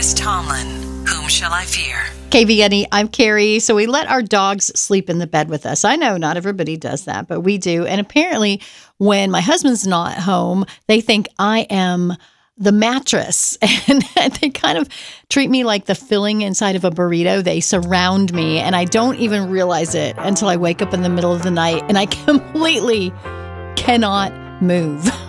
Grace Tomlin, Whom Shall I Fear? KVNE, I'm Carrie. So we let our dogs sleep in the bed with us. I know not everybody does that, but we do. And apparently when my husband's not home, they think I am the mattress. And they kind of treat me like the filling inside of a burrito. They surround me and I don't even realize it until I wake up in the middle of the night and I completely cannot move.